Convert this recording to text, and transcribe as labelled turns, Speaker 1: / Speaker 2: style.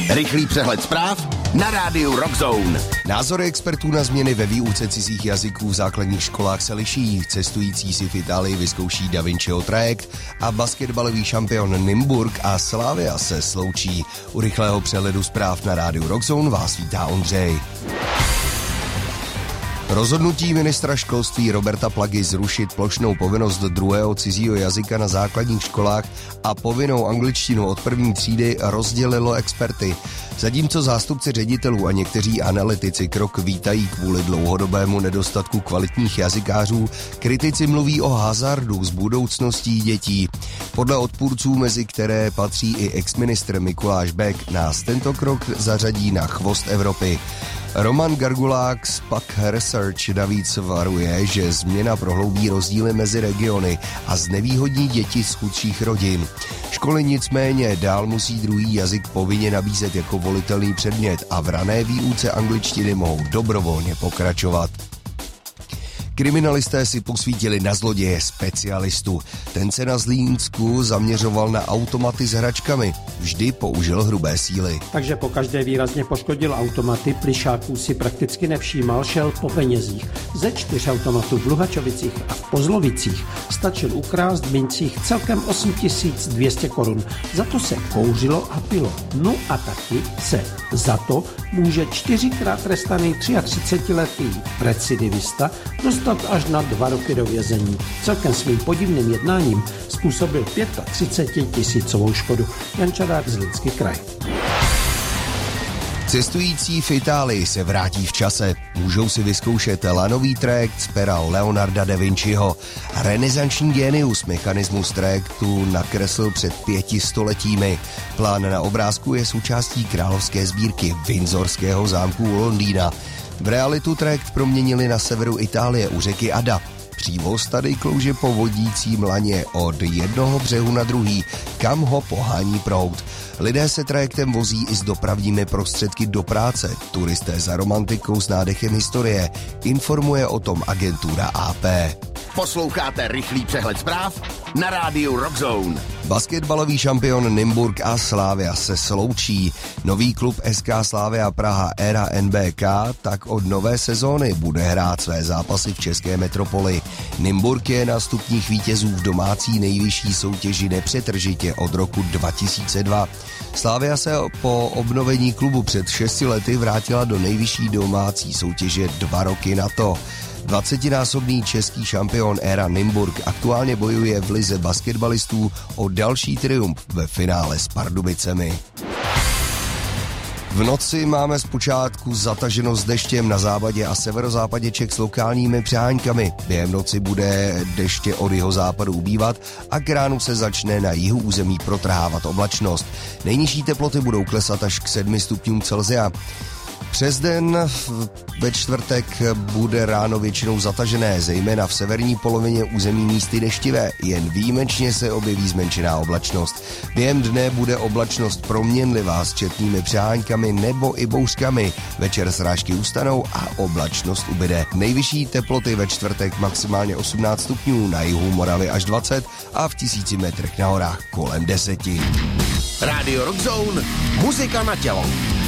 Speaker 1: Rychlý přehled zpráv na rádiu Rock Zone.
Speaker 2: Názory expertů na změny ve výuce cizích jazyků v základních školách se liší. Cestující si v Itálii vyzkouší Da Vinciho trajekt a basketbalový šampion Nymburk a Slavia se sloučí. U rychlého přehledu zpráv na rádiu Rock Zone vás vítá Ondřej. Rozhodnutí ministra školství Roberta Plagy zrušit plošnou povinnost druhého cizího jazyka na základních školách a povinnou angličtinu od první třídy rozdělilo experty. Zatímco zástupci ředitelů a někteří analytici krok vítají kvůli dlouhodobému nedostatku kvalitních jazykářů, kritici mluví o hazardu s budoucností dětí. Podle odpůrců, mezi které patří i exministr Mikuláš Bek, nás tento krok zařadí na chvost Evropy. Roman Gargulák z PAC Research navíc varuje, že změna prohloubí rozdíly mezi regiony a znevýhodní děti z chudších rodin. Školy nicméně dál musí druhý jazyk povinně nabízet jako volitelný předmět a v rané výuce angličtiny mohou dobrovolně pokračovat. Kriminalisté si posvítili na zloděje specialistu. Ten se na Zlínsku zaměřoval na automaty s hračkami. Vždy použil hrubé síly.
Speaker 3: Takže pokaždé výrazně poškodil automaty, plyšáků si prakticky nevšímal, šel po penězích. Ze 4 automatů v Luhačovicích a v Pozlovicích stačil ukrást v mincích celkem 8200 korun. Za to se kouřilo a pilo. No a taky se za to může 4krát trestaný 33letý recidivista dostat až na 2 roky do vězení. Celkem svým podivným jednáním způsobil 35 000 škodu. Jan Čadák, Zlínský kraj.
Speaker 2: Cestující v Itálii se vrátí v čase. Můžou si vyzkoušet lanový trajekt z pera Leonarda da Vinciho. Renesanční génius mechanismus trajektu nakresl před 5 stoletími. Plán na obrázku je součástí královské sbírky Windsorského zámku u Londýna. V realitu trajekt proměnili na severu Itálie u řeky Ada. Přívoz tady klouže po vodícím laně od jednoho břehu na druhý, kam ho pohání proud. Lidé se trajektem vozí i s dopravními prostředky do práce. Turisté za romantikou s nádechem historie. Informuje o tom agentura AP.
Speaker 1: Posloucháte rychlý přehled zpráv na rádiu Rock Zone.
Speaker 2: Basketbalový šampion Nymburk a Slavia se sloučí. Nový klub SK Slavia Praha éra NBK tak od nové sezóny bude hrát své zápasy v české metropoli. Nymburk je na stupních vítězů v domácí nejvyšší soutěži nepřetržitě od roku 2002. Slavia se po obnovení klubu před 6 lety vrátila do nejvyšší domácí soutěže 2 roky na to. 20násobný český šampion éra Nymburk aktuálně bojuje v lize basketbalistů o další triumf ve finále s Pardubicemi. V noci máme zpočátku zataženo s deštěm na západě a severozápadě Čech s lokálními přeháňkami. Během noci bude deště od jihozápadu ubývat a k ránu se začne na jihu území protrhávat oblačnost. Nejnižší teploty budou klesat až k 7 stupňům Celsia. Přes den ve čtvrtek bude ráno většinou zatažené, zejména v severní polovině území místy deštivé. Jen výjimečně se objeví zmenšená oblačnost. Během dne bude oblačnost proměnlivá s četnými přeháňkami nebo i bouřkami. Večer srážky ustanou a oblačnost ubyde. Nejvyšší teploty ve čtvrtek maximálně 18 stupňů, na jihu Moravy až 20 a v 1000 metrech na horách kolem 10.
Speaker 1: Radio Rock Zone, muzika na tělo.